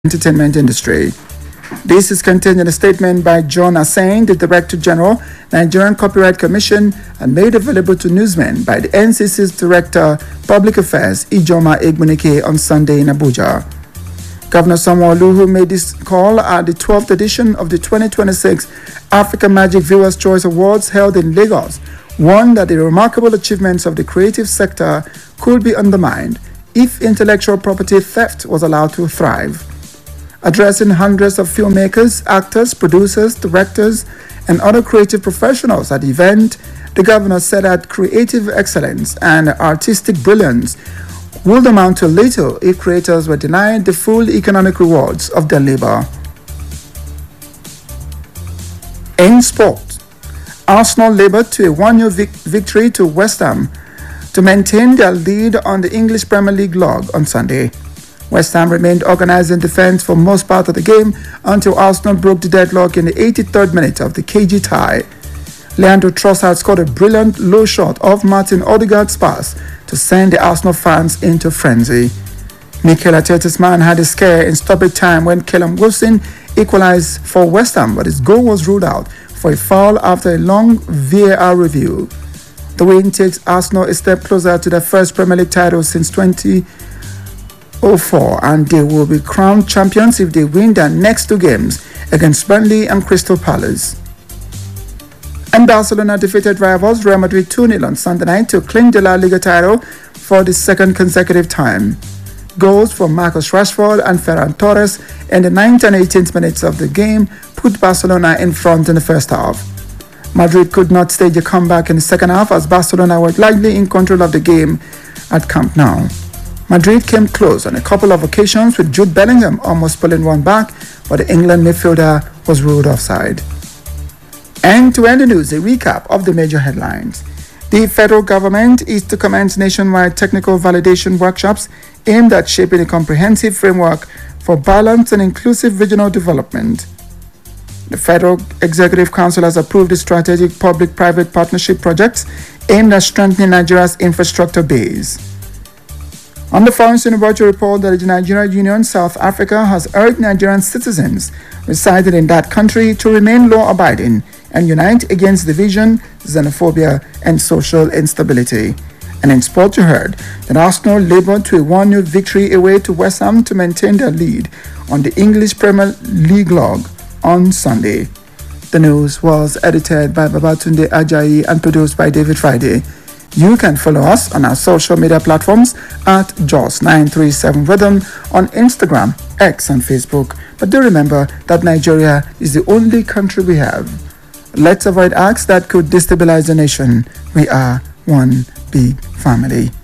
entertainment industry. This is contained in a statement by John Assain, the Director General, Nigerian Copyright Commission, and made available to newsmen by the NCC's Director, Public Affairs, Ijoma Egbunike, on Sunday in Abuja. Governor Sanwo-Olu, who made this call at the 12th edition of the 2026 Africa Magic Viewers' Choice Awards held in Lagos, warned that the remarkable achievements of the creative sector could be undermined if intellectual property theft was allowed to thrive. Addressing hundreds of filmmakers, actors, producers, directors, and other creative professionals at the event, the governor said that creative excellence and artistic brilliance would amount to little if creators were denied the full economic rewards of their labor. In sport, Arsenal labored to a 1-0 victory to West Ham to maintain their lead on the English Premier League log on Sunday. West Ham remained organized in defense for most part of the game until Arsenal broke the deadlock in the 83rd minute of the cagey tie. Leandro Trossard scored a brilliant low shot off Martin Odegaard's pass to send the Arsenal fans into frenzy. Mikel Arteta's man had a scare in stoppage time when Callum Wilson equalized for West Ham, but his goal was ruled out for a foul after a long VAR review. The win takes Arsenal a step closer to their first Premier League title since 2004, and they will be crowned champions if they win their next two games against Burnley and Crystal Palace. And Barcelona defeated rivals Real Madrid 2-0 on Sunday night to clinch the La Liga title for the second consecutive time. Goals from Marcus Rashford and Ferran Torres in the 9th and 18th minutes of the game put Barcelona in front in the first half. Madrid could not stage a comeback in the second half as Barcelona were largely in control of the game at Camp Nou. Madrid came close on a couple of occasions with Jude Bellingham almost pulling one back, but the England midfielder was ruled offside. And to end the news, a recap of the major headlines. The federal government is to commence nationwide technical validation workshops aimed at shaping a comprehensive framework for balanced and inclusive regional development. The Federal Executive Council has approved the strategic public-private partnership projects aimed at strengthening Nigeria's infrastructure base. On the Foreign Senior report that the Nigerian Union South Africa has urged Nigerian citizens residing in that country to remain law-abiding and unite against division, xenophobia, and social instability. And in sport, you heard that Arsenal labored to a 1-0 victory away to West Ham to maintain their lead on the English Premier League log on Sunday. The news was edited by Babatunde Ajayi and produced by David Friday. You can follow us on our social media platforms at JOS937Rhythm on Instagram, X, and Facebook. But do remember that Nigeria is the only country we have. Let's avoid acts that could destabilize the nation. We are one big family.